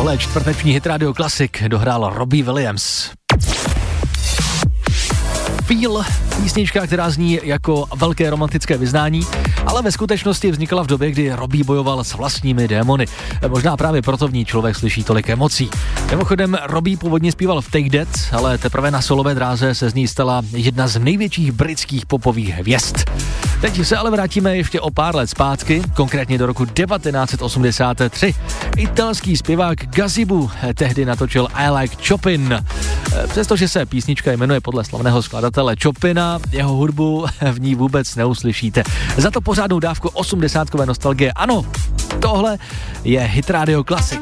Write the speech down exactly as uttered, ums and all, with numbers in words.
Tohle je čtvrteční hit Radio Classic, dohrál Robbie Williams. Feel, písnička, která zní jako velké romantické vyznání, ale ve skutečnosti vznikala v době, kdy Robbie bojoval s vlastními démony. Možná právě proto v ní člověk slyší tolik emocí. Mimochodem, Robbie původně zpíval v Take That, ale teprve na solové dráze se z ní stala jedna z největších britských popových hvězd. Teď se ale vrátíme ještě o pár let zpátky, konkrétně do roku devatenáct set osmdesát tři. Italský zpěvák Gazzibu tehdy natočil I Like Chopin. Přestože se písnička jmenuje podle slavného skladatele Chopina, jeho hudbu v ní vůbec neuslyšíte. Za to pořádnou dávku osmdesátkové nostalgie. Ano, tohle je hit Radio Classic.